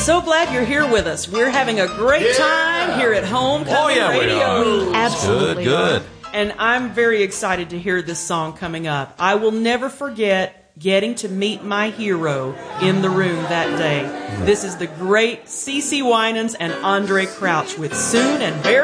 so glad you're here with us. We're having a great time here at Homecoming Radio. We absolutely Good. And I'm very excited to hear this song coming up. I will never forget getting to meet my hero in the room that day. This is the great CeCe Winans and Andre Crouch with Soon and Very